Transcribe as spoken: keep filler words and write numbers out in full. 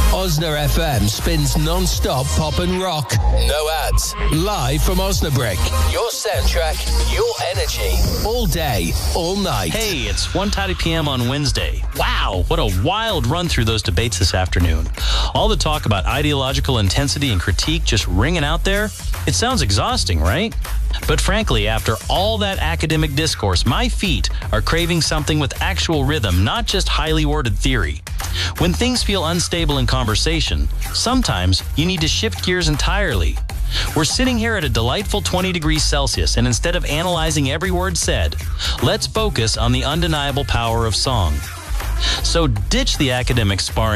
Osna F M spins non-stop pop and rock. No ads. Live from Osnabrück. Your soundtrack, your energy. All day, all night. Hey, it's one thirty p.m. on Wednesday. Wow, what a wild run through those debates this afternoon. All the talk about ideological intensity and critique just ringing out there. It sounds exhausting, right? But frankly, after all that academic discourse, my feet are craving something with actual rhythm, not just highly worded theory. When things feel unstable in conversation, sometimes you need to shift gears entirely. We're sitting here at a delightful twenty degrees Celsius, and instead of analyzing every word said, let's focus on the undeniable power of song. So ditch the academic sparring